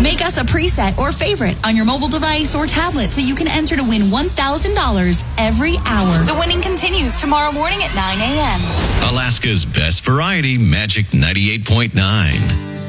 Make us a preset or favorite on your mobile device or tablet so you can enter to win $1,000 every hour. The winning continues tomorrow morning at 9 a.m. Alaska's best variety, Magic 98.9.